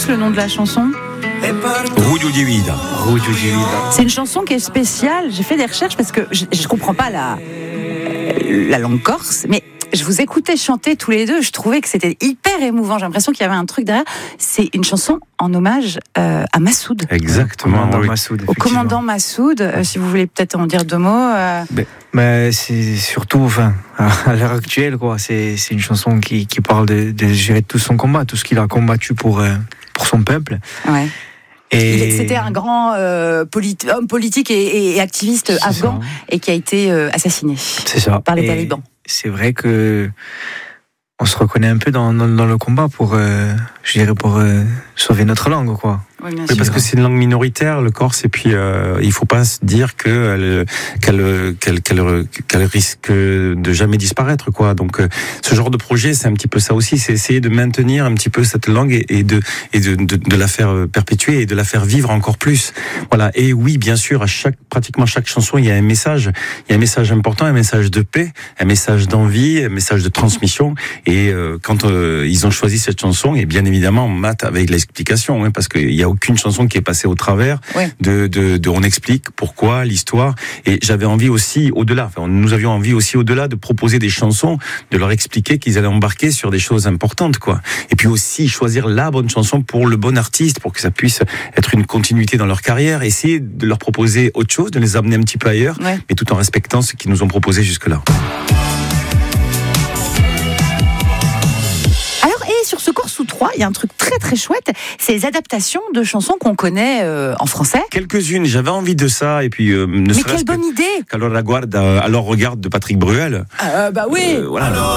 le nom de la chanson? Ruggio di Vida. C'est une chanson qui est spéciale. J'ai fait des recherches parce que je comprends pas la langue corse, mais je vous écoutais chanter tous les deux. Je trouvais que c'était hyper émouvant. J'ai l'impression qu'il y avait un truc derrière. C'est une chanson en hommage à Massoud. Exactement. Au commandant Massoud. Si vous voulez peut-être en dire 2 mots. Mais c'est surtout, à l'heure actuelle, quoi. C'est une chanson qui parle de gérer tout son combat, tout ce qu'il a combattu pour son peuple. Ouais. Et C'était un grand homme politique et activiste afghan et qui a été assassiné par les talibans. C'est vrai que on se reconnaît un peu dans le combat pour sauver notre langue, quoi. Oui, bien Oui, sûr. parce que c'est une langue minoritaire, le corse, et puis il faut pas se dire qu'elle risque de jamais disparaître, quoi. Donc ce genre de projet, c'est un petit peu ça aussi, c'est essayer de maintenir un petit peu cette langue et de la faire perpétuer et de la faire vivre encore plus. Voilà. Et oui, bien sûr, pratiquement chaque chanson, il y a un message important, un message de paix, un message d'envie, un message de transmission. Et quand ils ont choisi cette chanson, et bien évidemment, Matt avec l'explication, hein, parce qu'il y a aucune chanson qui est passée au travers on explique pourquoi, l'histoire. Et j'avais envie aussi, nous avions envie aussi au-delà de proposer des chansons, de leur expliquer qu'ils allaient embarquer sur des choses importantes, quoi. Et puis aussi choisir la bonne chanson pour le bon artiste, pour que ça puisse être une continuité dans leur carrière, essayer de leur proposer autre chose, de les amener un petit peu ailleurs, mais tout en respectant ce qu'ils nous ont proposé jusque-là. Sur ce Corse sous 3, il y a un truc très très chouette, c'est les adaptations de chansons qu'on connaît en français. Quelques-unes, j'avais envie de ça, et puis mais quelle bonne idée! Alors regarde de Patrick Bruel. Bah oui. Voilà.